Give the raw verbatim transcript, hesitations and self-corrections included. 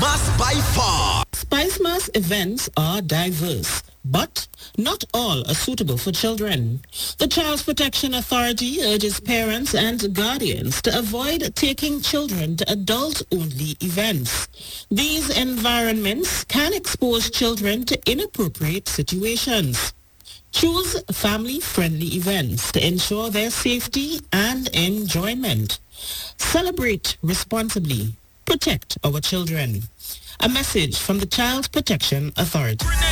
Mass by far. Spice Mass events are diverse, but not all are suitable for children. The Child Protection Authority urges parents and guardians to avoid taking children to adult-only events. These environments can expose children to inappropriate situations. Choose family-friendly events to ensure their safety and enjoyment. Celebrate responsibly. Protect our children. A message from the Child Protection Authority.